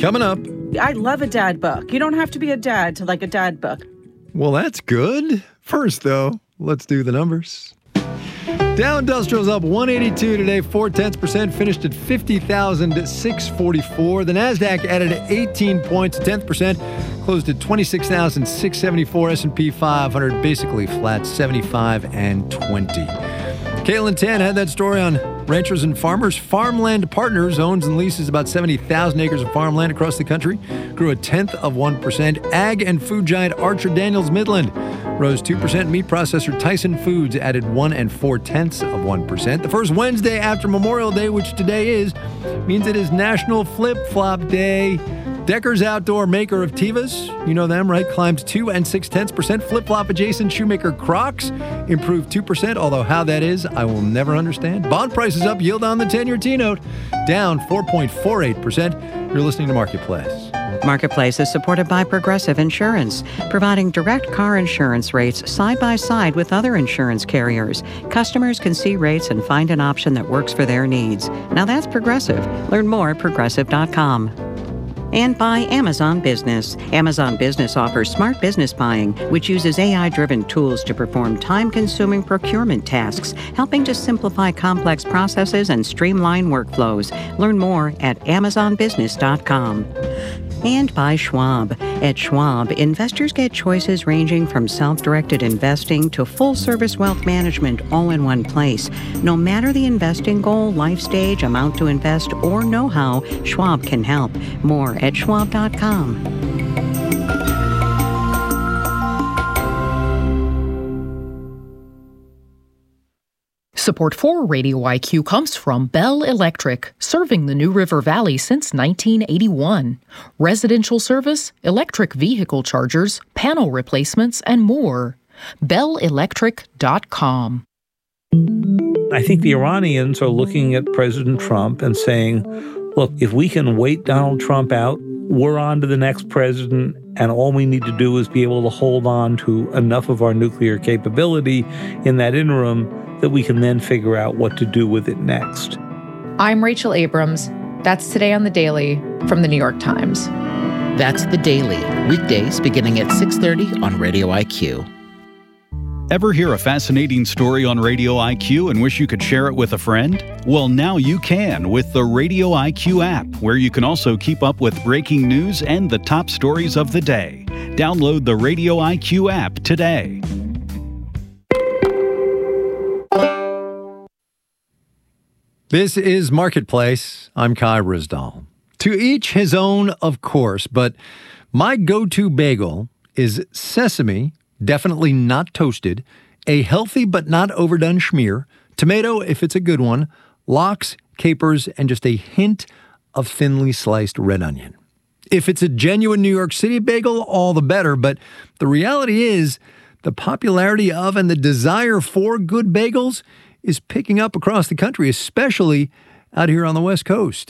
Coming up. I love a dad book. You don't have to be a dad to like a dad book. Well, that's good. First, though, let's do the numbers. Dow Industrial's up 182 today, 0.4%, finished at 50,644. The NASDAQ added 18 points, 10%, closed at 26,674. S&P 500 basically flat, 75 and 20. Caitlin Tan had that story on Ranchers and Farmers. Farmland Partners owns and leases about 70,000 acres of farmland across the country, grew 0.1%. Ag and food giant Archer Daniels Midland rose 2%. Meat processor Tyson Foods added 1.4%. The first Wednesday after Memorial Day, which today is, means it is National Flip-Flop Day. Decker's Outdoor, maker of Tevas, you know them, right? Climbed 2.6%. Flip-flop adjacent shoemaker Crocs improved 2%, although how that is, I will never understand. Bond prices up, yield on the 10-year T-note down 4.48%. You're listening to Marketplace. Marketplace is supported by Progressive Insurance, providing direct car insurance rates side by side with other insurance carriers. Customers can see rates and find an option that works for their needs. Now that's Progressive. Learn more at Progressive.com. And by Amazon Business. Amazon Business offers smart business buying, which uses AI-driven tools to perform time-consuming procurement tasks, helping to simplify complex processes and streamline workflows. Learn more at AmazonBusiness.com. And by Schwab. At Schwab, investors get choices ranging from self-directed investing to full-service wealth management all in one place. No matter the investing goal, life stage, amount to invest, or know-how, Schwab can help. More at Schwab.com. Support for Radio IQ comes from Bell Electric, serving the New River Valley since 1981. Residential service, electric vehicle chargers, panel replacements, and more. BellElectric.com. I think the Iranians are looking at President Trump and saying, look, if we can wait Donald Trump out, we're on to the next president, and all we need to do is be able to hold on to enough of our nuclear capability in that interim that we can then figure out what to do with it next. I'm Rachel Abrams. That's Today on the Daily from the New York Times. That's The Daily, weekdays beginning at 6:30 on Radio IQ. Ever hear a fascinating story on Radio IQ and wish you could share it with a friend? Well, now you can with the Radio IQ app, where you can also keep up with breaking news and the top stories of the day. Download the Radio IQ app today. This is Marketplace. I'm Kai Ryssdal. To each his own, of course, but my go-to bagel is sesame, definitely not toasted, a healthy but not overdone schmear, tomato if it's a good one, lox, capers, and just a hint of thinly sliced red onion. If it's a genuine New York City bagel, all the better, but the reality is the popularity of and the desire for good bagels is picking up across the country, especially out here on the West Coast.